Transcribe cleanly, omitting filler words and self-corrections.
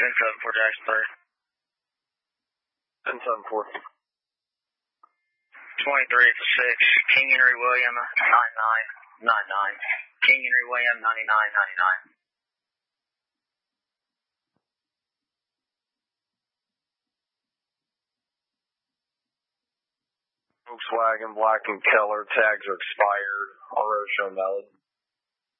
10-7 for Jackson 3. 10-7-4. 23 is a 6. King Henry William 9999. King Henry William 9999. Volkswagen Black and Keller tags are expired. RO show valid.